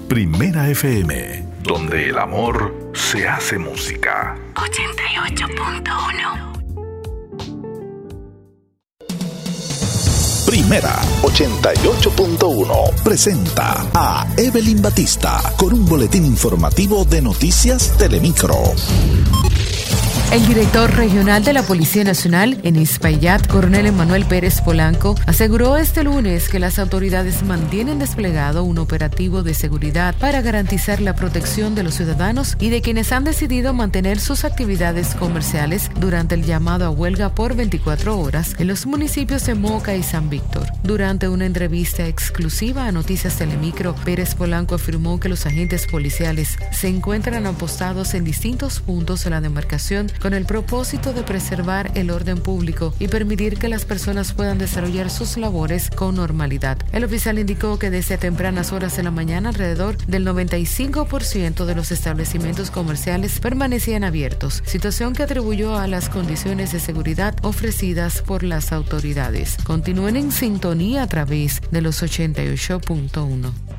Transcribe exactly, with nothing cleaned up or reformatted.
Primera F M, donde el amor se hace música. ochenta y ocho punto uno. Primera ochenta y ocho punto uno presenta a Evelyn Batista con un boletín informativo de Noticias Telemicro. El director regional de la Policía Nacional en Espaillat, coronel Emanuel Pérez Polanco, aseguró este lunes que las autoridades mantienen desplegado un operativo de seguridad para garantizar la protección de los ciudadanos y de quienes han decidido mantener sus actividades comerciales durante el llamado a huelga por veinticuatro horas en los municipios de Moca y San Víctor. Durante una entrevista exclusiva a Noticias Telemicro, Pérez Polanco afirmó que los agentes policiales se encuentran apostados en distintos puntos de la demarcación con el propósito de preservar el orden público y permitir que las personas puedan desarrollar sus labores con normalidad. El oficial indicó que desde tempranas horas de la mañana alrededor del noventa y cinco por ciento de los establecimientos comerciales permanecían abiertos, situación que atribuyó a las condiciones de seguridad ofrecidas por las autoridades. Continúen en sintonía a través de los ochenta y ocho punto uno.